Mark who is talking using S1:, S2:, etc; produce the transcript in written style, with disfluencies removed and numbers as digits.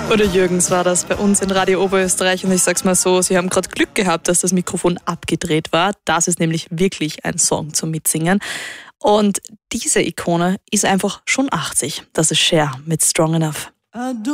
S1: Oder Jürgens war das bei uns in Radio Oberösterreich und ich sag's mal so, sie haben gerade Glück gehabt, dass das Mikrofon abgedreht war. Das ist nämlich wirklich ein Song zum Mitsingen. Und diese Ikone ist einfach schon 80. Das ist Cher mit Strong Enough.